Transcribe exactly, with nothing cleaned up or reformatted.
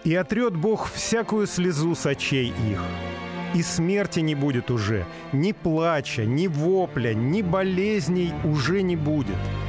И отрет Бог всякую слезу с очей их. И смерти не будет уже, ни плача, ни вопля, ни болезней уже не будет.